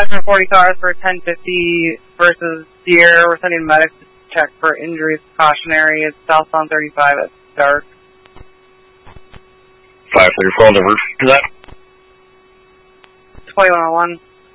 dispatching 40 cars for 1050 versus Deer. We're sending medics to check for injuries. Cautionary. It's southbound 35 at dark. 534 on the roof to that. 2101.